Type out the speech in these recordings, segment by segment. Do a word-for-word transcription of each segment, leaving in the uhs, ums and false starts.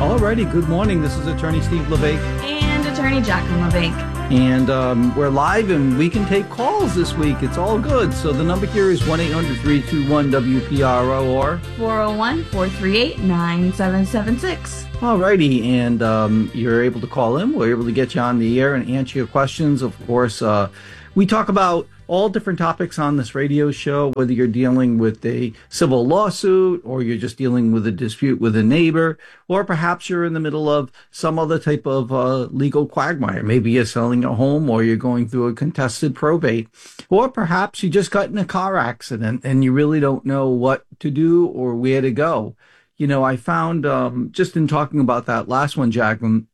Alrighty, good morning. This is Attorney Steve LeVake. And Attorney Jacqueline LeVake. And um, we're live and we can take calls this week. It's all good. So the number here is one eight hundred three two one W P R O or four oh one, four three eight, nine seven seven six. Alrighty, and um, you're able to call in. We're able to get you on the air and answer your questions. Of course, uh, we talk about all different topics on this radio show, whether you're dealing with a civil lawsuit or you're just dealing with a dispute with a neighbor, or perhaps you're in the middle of some other type of uh, legal quagmire. Maybe you're selling a home or you're going through a contested probate, or perhaps you just got in a car accident and you really don't know what to do or where to go. You know, I found um, just in talking about that last one, Jacqueline,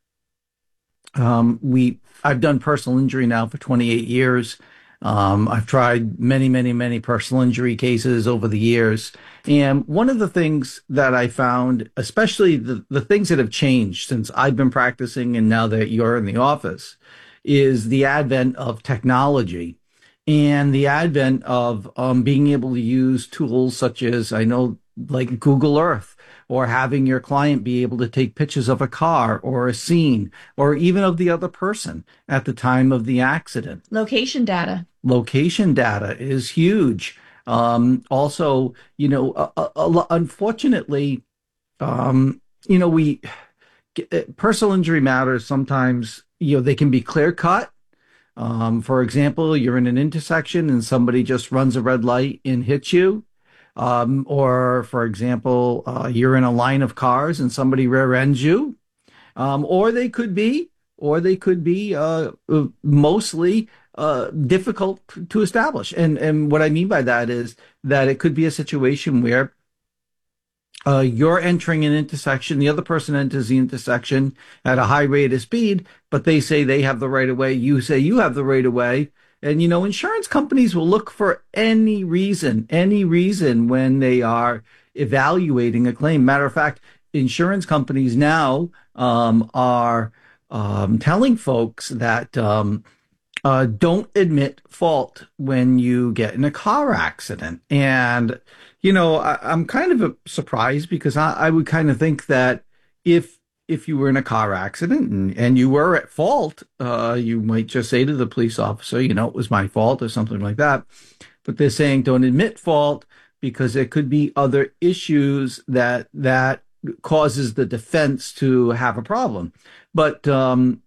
um, we I've done personal injury now for twenty-eight years. Um, I've tried many, many, many personal injury cases over the years. And one of the things that I found, especially the, the things that have changed since I've been practicing and now that you're in the office, is the advent of technology and the advent of um, being able to use tools such as, I know, like Google Earth, or having your client be able to take pictures of a car or a scene or even of the other person at the time of the accident. Location data. Location data is huge. Um, also, you know, uh, uh, unfortunately, um, you know, we personal injury matters sometimes, you know, they can be clear cut. Um, for example, you're in an intersection and somebody just runs a red light and hits you. Um, or, for example, uh, you're in a line of cars and somebody rear ends you. Um, or they could be, or they could be uh, mostly uh, difficult to establish. And and what I mean by that is that it could be a situation where uh, you're entering an intersection, the other person enters the intersection at a high rate of speed, but they say they have the right of way. You say you have the right of way. And, you know, insurance companies will look for any reason, any reason when they are evaluating a claim. Matter of fact, insurance companies now um, are um, telling folks that um, uh, don't admit fault when you get in a car accident. And, you know, I, I'm kind of surprised because I, I would kind of think that if if you were in a car accident and, and you were at fault, uh, you might just say to the police officer, you know, it was my fault or something like that. But they're saying don't admit fault because there could be other issues that that causes the defense to have a problem. But, um,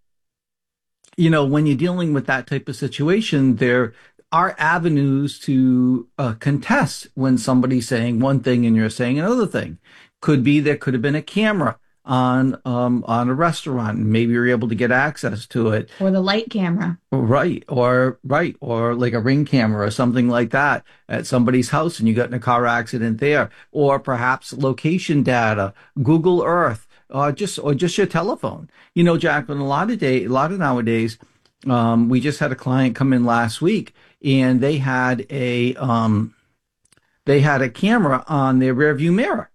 you know, when you're dealing with that type of situation, there are avenues to uh, contest when somebody's saying one thing and you're saying another thing. Could be there could have been a camera on um on a restaurant and maybe you're able to get access to it, or the light camera, right or right or like a ring camera or something like that at somebody's house and you got in a car accident there, or perhaps location data, Google Earth, or just or just your telephone. You know, Jacqueline, a lot of day a lot of nowadays, um we just had a client come in last week and they had a um they had a camera on their rear view mirror.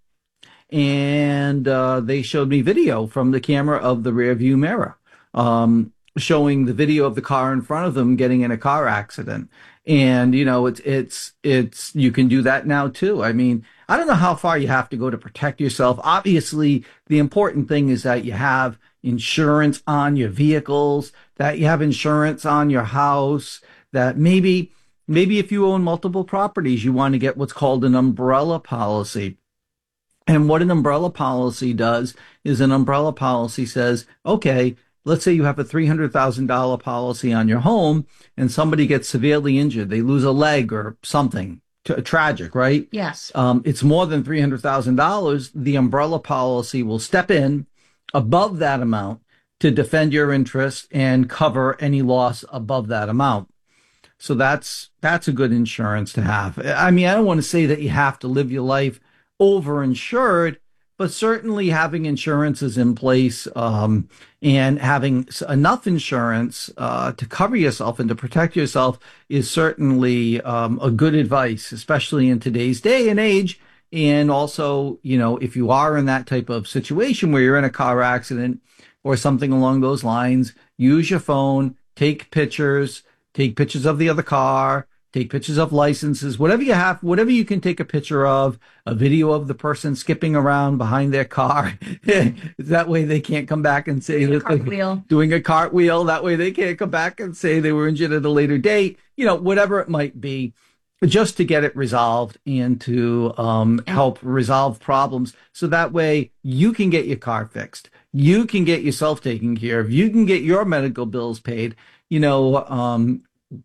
And uh, they showed me video from the camera of the rear view mirror, um, showing the video of the car in front of them getting in a car accident. And, you know, it's, it's, it's, you can do that now too. I mean, I don't know how far you have to go to protect yourself. Obviously, the important thing is that you have insurance on your vehicles, that you have insurance on your house, that maybe, maybe if you own multiple properties, you want to get what's called an umbrella policy. And what an umbrella policy does is an umbrella policy says, okay, let's say you have a three hundred thousand dollars policy on your home and somebody gets severely injured. They lose a leg or something t- tragic, right? Yes. Um, it's more than three hundred thousand dollars. The umbrella policy will step in above that amount to defend your interest and cover any loss above that amount. So that's that's a good insurance to have. I mean, I don't want to say that you have to live your life overinsured, but certainly having insurances in place um, and having enough insurance uh, to cover yourself and to protect yourself is certainly um, a good advice, especially in today's day and age. And also, you know, if you are in that type of situation where you're in a car accident or something along those lines, use your phone, take pictures, take pictures of the other car, take pictures of licenses, whatever you have, whatever you can take a picture of, a video of the person skipping around behind their car. That way they can't come back and say Doing a that they cartwheel. doing a cartwheel. That way they can't come back and say they were injured at a later date, you know, whatever it might be, just to get it resolved and to um, And help resolve problems. So that way you can get your car fixed. You can get yourself taken care of. You can get your medical bills paid. You know, um,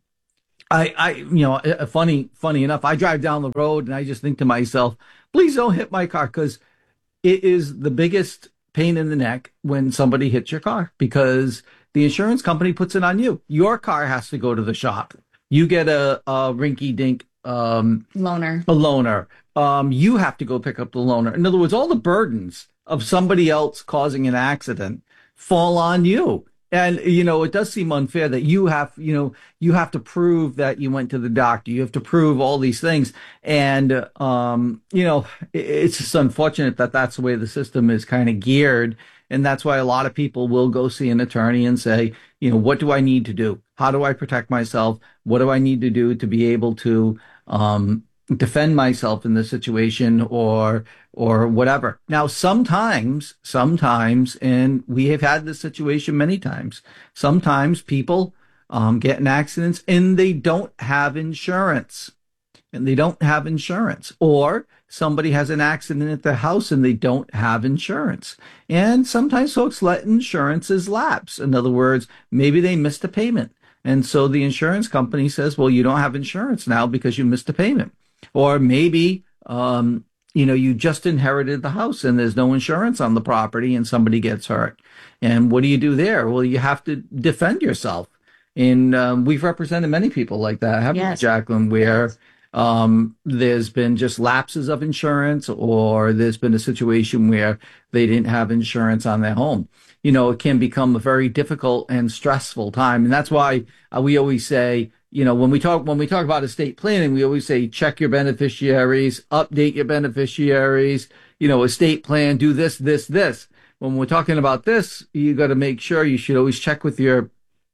I, I, you know, uh, funny, funny enough, I drive down the road and I just think to myself, please don't hit my car because it is the biggest pain in the neck when somebody hits your car because the insurance company puts it on you. Your car has to go to the shop. You get a, a rinky dink um, loaner. a loaner. Um, you have to go pick up the loaner. In other words, all the burdens of somebody else causing an accident fall on you. And, you know, it does seem unfair that you have, you know, you have to prove that you went to the doctor. You have to prove all these things. And, um, you know, it's just unfortunate that that's the way the system is kind of geared. And that's why a lot of people will go see an attorney and say, you know, what do I need to do? How do I protect myself? What do I need to do to be able to, um, defend myself in this situation or or whatever. Now, sometimes, sometimes, and we have had this situation many times, sometimes people um, get in accidents and they don't have insurance. And they don't have insurance. Or somebody has an accident at their house and they don't have insurance. And sometimes folks let insurances lapse. In other words, maybe they missed a payment. And so the insurance company says, well, you don't have insurance now because you missed a payment. Or maybe, um, you know, you just inherited the house and there's no insurance on the property and somebody gets hurt. And what do you do there? Well, you have to defend yourself. And um, we've represented many people like that, haven't we, Yes. Jacqueline, where um, there's been just lapses of insurance or there's been a situation where they didn't have insurance on their home. You know, it can become a very difficult and stressful time. And that's why uh, we always say, you know, when we talk when we talk about estate planning, we always say check your beneficiaries, update your beneficiaries, you know, estate plan, do this, this, this. When we're talking about this, you got to make sure you should always check with your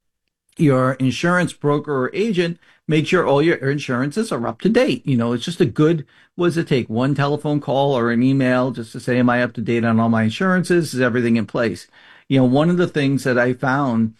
your insurance broker or agent, make sure all your insurances are up to date. You know, it's just a good, what does it take? One telephone call or an email just to say, am I up to date on all my insurances? Is everything in place? You know, one of the things that I found,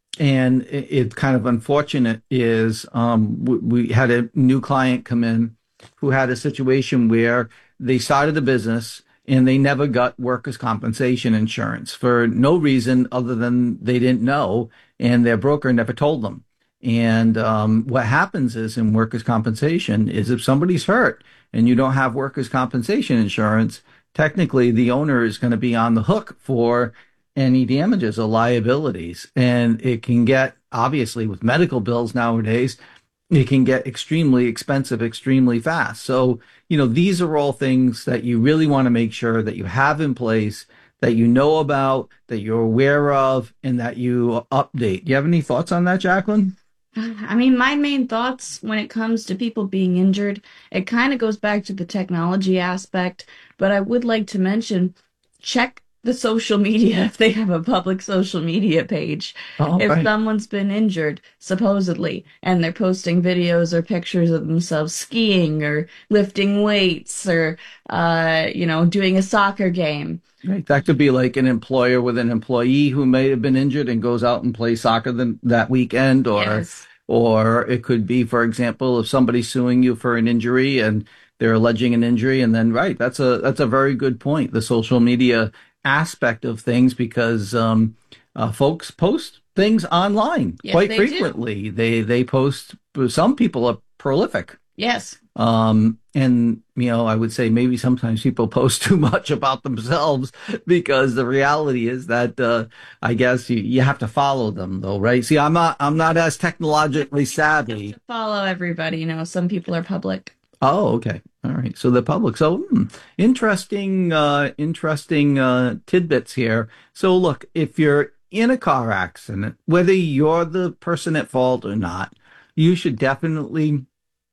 and it, it's kind of unfortunate, is um, we, we had a new client come in who had a situation where they started a business and they never got workers' compensation insurance for no reason other than they didn't know, and their broker never told them. And um, what happens is in workers' compensation is if somebody's hurt and you don't have workers' compensation insurance, technically the owner is going to be on the hook for any damages or liabilities. And it can get, obviously, with medical bills nowadays, it can get extremely expensive, extremely fast. So, you know, these are all things that you really want to make sure that you have in place, that you know about, that you're aware of, and that you update. Do you have any thoughts on that, Jacqueline? I mean, my main thoughts when it comes to people being injured, it kind of goes back to the technology aspect, but I would like to mention check the social media if they have a public social media page. Oh, If right. someone's been injured, supposedly, and they're posting videos or pictures of themselves skiing or lifting weights or, uh, you know, doing a soccer game. Right. That could be like an employer with an employee who may have been injured and goes out and plays soccer then that weekend, or Yes. or it could be, for example, if somebody's suing you for an injury and they're alleging an injury, and then right, that's a that's a very good point. The social media aspect of things, because um, uh, folks post things online Yes, quite they do. frequently. They they post. Some people are prolific. Yes. Um, and, you know, I would say maybe sometimes people post too much about themselves because the reality is that, uh, I guess you, you have to follow them though, right? See, I'm not, I'm not as technologically savvy. Follow everybody. You know, some people are public. Oh, okay. All right. So the public. So hmm, interesting, uh, interesting, uh, tidbits here. So look, if you're in a car accident, whether you're the person at fault or not, you should definitely,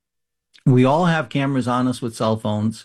we all have cameras on us with cell phones.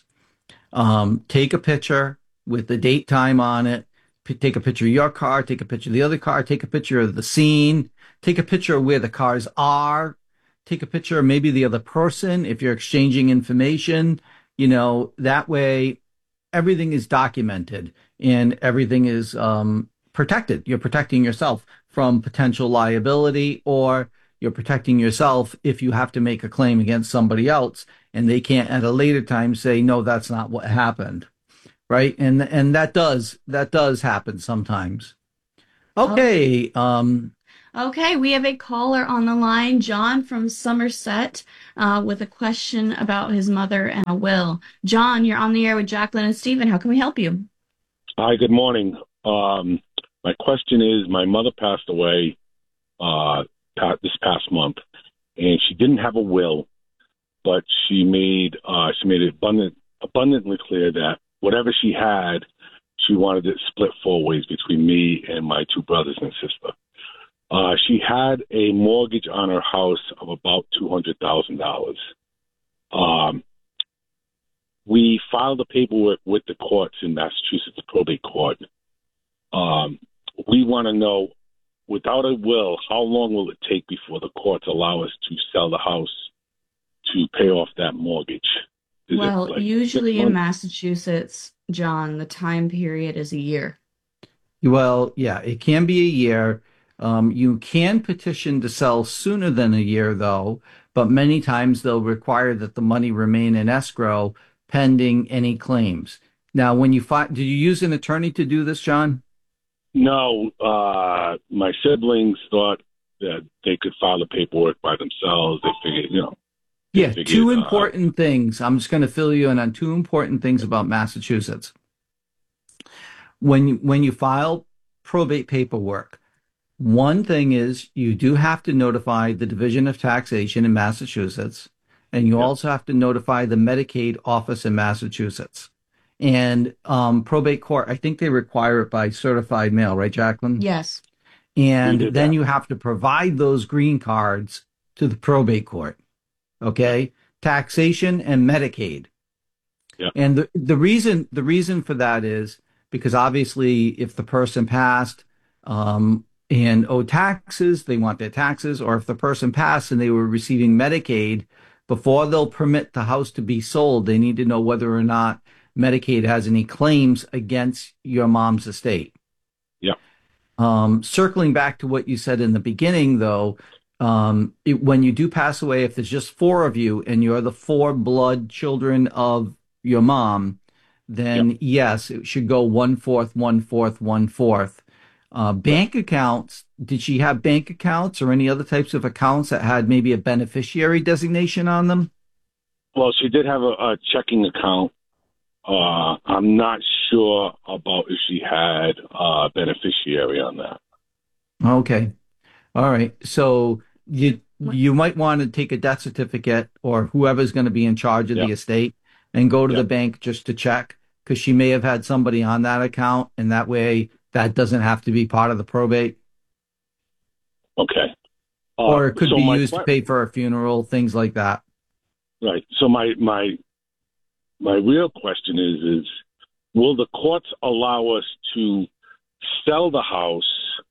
Um, take a picture with the date time on it. P- take a picture of your car, take a picture of the other car, take a picture of the scene, take a picture of where the cars are, take a picture of maybe the other person if you're exchanging information, you know, that way everything is documented and everything is um, protected. You're protecting yourself from potential liability, or you're protecting yourself if you have to make a claim against somebody else and they can't at a later time say, no, that's not what happened. Right. And and that does that does happen sometimes. Oh, Okay. Um, okay. We have a caller on the line, John from Somerset, uh, with a question about his mother and a will. John, you're on the air with Jacqueline and Stephen. How can we help you? Hi, good morning. Um, my question is, my mother passed away uh, pa- this past month, and she didn't have a will, but she made uh, she made it abundant, abundantly clear that whatever she had, she wanted it split four ways between me and my two brothers and sister. Uh, she had a mortgage on her house of about two hundred thousand dollars. Um, we filed the paperwork with the courts in Massachusetts, the probate court. Um, we want to know, without a will, how long will it take before the courts allow us to sell the house to pay off that mortgage? Is it Well, like six usually in months? Massachusetts, John, the time period is a year. well, yeah, it can be a year. Um, you can petition to sell sooner than a year, though, but many times they'll require that the money remain in escrow pending any claims. Now, when you fi- did you use an attorney to do this, John? No, uh, my siblings thought that they could file the paperwork by themselves. They figured, you know, they Yeah, figured, two uh, important things. I'm just going to fill you in on two important things about Massachusetts. When you, when you file probate paperwork, one thing is you do have to notify the Division of Taxation in Massachusetts, and you yeah, also have to notify the Medicaid office in Massachusetts. And um, probate court, I think they require it by certified mail, right, Jacqueline? Yes. we And did then that. you have to provide those green cards to the probate court, Yeah, okay? Taxation and Medicaid. yeah, And the, the reason the reason for that is because obviously if the person passed um, and owed taxes, they want their taxes, or if the person passed and they were receiving Medicaid, before they'll permit the house to be sold, they need to know whether or not Medicaid has any claims against your mom's estate. yeah. Um, circling back to what you said in the beginning, though, um, it, when you do pass away, if there's just four of you and you're the four blood children of your mom, Yeah. then yes, it should go one fourth, one fourth, one fourth. Uh, Yeah. bank accounts, did she have bank accounts or any other types of accounts that had maybe a beneficiary designation on them? Well, she did have a, a checking account. Uh, I'm not sure about if she had a beneficiary on that. Okay. All right. So you What? you might want to take a death certificate or whoever's going to be in charge of Yeah, the estate and go to yeah. the bank just to check because she may have had somebody on that account and that way that doesn't have to be part of the probate Okay. Uh, or it could so be my used to que- pay for a funeral, things like that. right. So my my my real question is is will the courts allow us to sell the house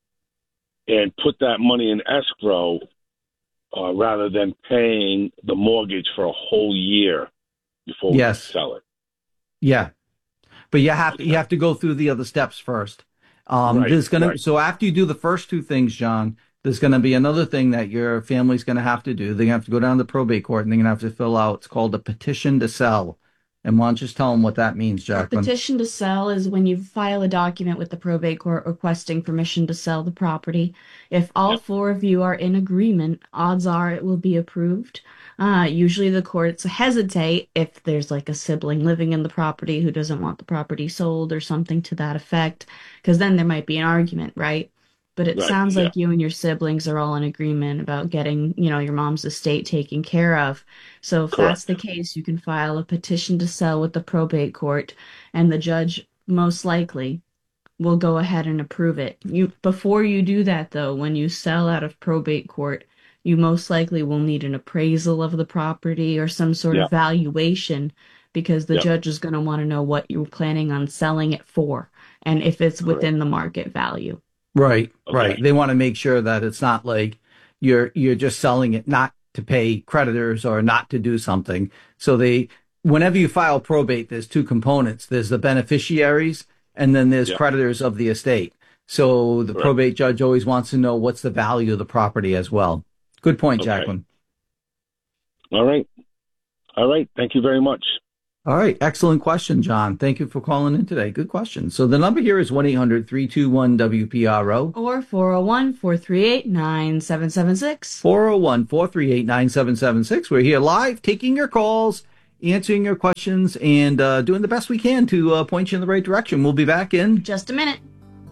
and put that money in escrow uh, rather than paying the mortgage for a whole year before we can Yes. sell it? Yeah. But you have to you Okay. have to go through the other steps first. Um, Right. there's gonna Right. so after you do the first two things, John, there's gonna be another thing that your family's gonna have to do. They're gonna have to go down to the probate court and they're gonna have to fill out. It's called a petition to sell. And why don't you just tell them what that means, A Jacqueline? petition to sell is when you file a document with the probate court requesting permission to sell the property. If all Yeah. four of you are in agreement, odds are it will be approved. Uh, usually the courts hesitate if there's like a sibling living in the property who doesn't want the property sold or something to that effect, because then there might be an argument, right? But it Right. sounds Yeah. like you and your siblings are all in agreement about getting, you know, your mom's estate taken care of. So if that's Correct. the case, you can file a petition to sell with the probate court, and the judge most likely will go ahead and approve it. You before you do that though, when you sell out of probate court, you most likely will need an appraisal of the property or some sort Yeah. of valuation because the Yeah. judge is going to want to know what you're planning on selling it for and if it's Correct. within the market value. Right, Okay. right. They want to make sure that it's not like you're you're just selling it not to pay creditors or not to do something. So they, whenever you file probate, there's two components. There's the beneficiaries, and then there's Yeah. creditors of the estate. So the Right. probate judge always wants to know what's the value of the property as well. Good point, Okay. Jacqueline. All right. All right. Thank you very much. All right. Excellent question, John. Thank you for calling in today. Good question. So the number here is one eight hundred three two one W P R O. Or four oh one, four three eight, nine seven seven six. four oh one, four three eight, nine seven seven six. We're here live, taking your calls, answering your questions, and uh, doing the best we can to uh, point you in the right direction. We'll be back in Just a minute.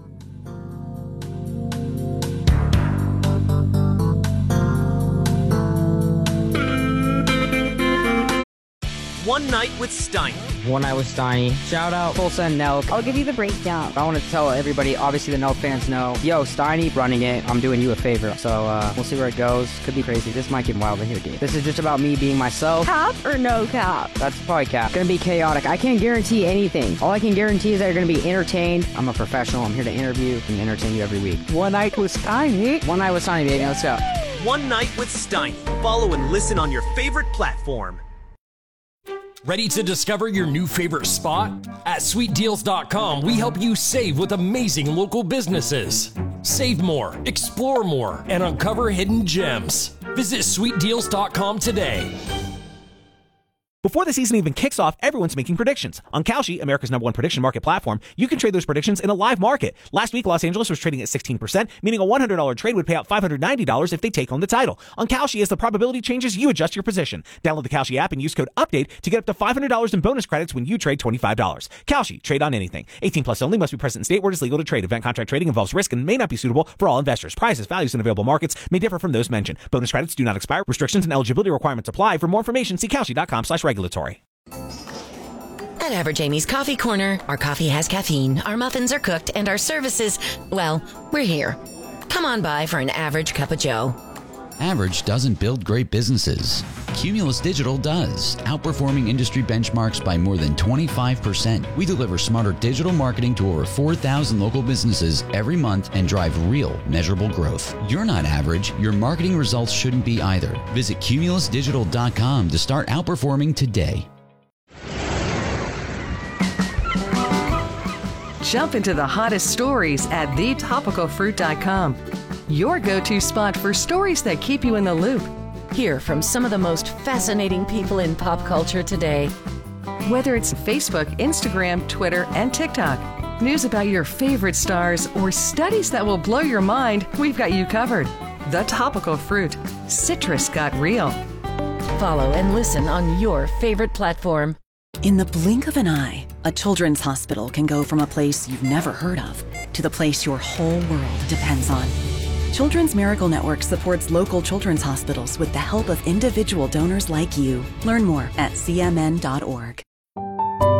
One Night with Steiny. One Night with Steiny. Shout out Full Send Nelk. I'll give you the breakdown. I want to tell everybody, obviously the Nelk fans know, yo, Steiny running it, I'm doing you a favor. So uh, we'll see where it goes. Could be crazy. This might get wild in here, dude. This is just about me being myself. Cap or no cap? That's probably cap. Gonna be chaotic. I can't guarantee anything. All I can guarantee is that you're gonna be entertained. I'm a professional. I'm here to interview and entertain you every week. One Night with Steiny. One Night with Steiny, baby. Let's go. One Night with Steiny. Follow and listen on your favorite platform. Ready to discover your new favorite spot? At sweet deals dot com, we help you save with amazing local businesses. Save more, explore more, and uncover hidden gems. Visit sweet deals dot com today. Before the season even kicks off, everyone's making predictions. On Kalshi, America's number one prediction market platform, you can trade those predictions in a live market. Last week, Los Angeles was trading at sixteen percent, meaning a one hundred dollars trade would pay out five hundred ninety dollars if they take home the title. On Kalshi, as the probability changes, you adjust your position. Download the Kalshi app and use code UPDATE to get up to five hundred dollars in bonus credits when you trade twenty-five dollars. Kalshi, trade on anything. eighteen plus only, must be present in state where it is legal to trade. Event contract trading involves risk and may not be suitable for all investors. Prices, values, and available markets may differ from those mentioned. Bonus credits do not expire. Restrictions and eligibility requirements apply. For more information, see kalshi dot com slash regulatory. At Average Amy's Coffee Corner, our coffee has caffeine, our muffins are cooked, and our services, well, we're here. Come on by for an average cup of joe. Average doesn't build great businesses. Cumulus Digital does, outperforming industry benchmarks by more than twenty-five percent. We deliver smarter digital marketing to over four thousand local businesses every month and drive real, measurable growth. You're not average. Your marketing results shouldn't be either. Visit cumulus digital dot com to start outperforming today. Jump into the hottest stories at the topical fruit dot com. Your go-to spot for stories that keep you in the loop. Hear from some of the most fascinating people in pop culture today. Whether it's Facebook, Instagram, Twitter, and TikTok, news about your favorite stars, or studies that will blow your mind, we've got you covered. The Topical Fruit. Citrus got real. Follow and listen on your favorite platform. In the blink of an eye, a children's hospital can go from a place you've never heard of to the place your whole world depends on. Children's Miracle Network supports local children's hospitals with the help of individual donors like you. Learn more at C M N dot org.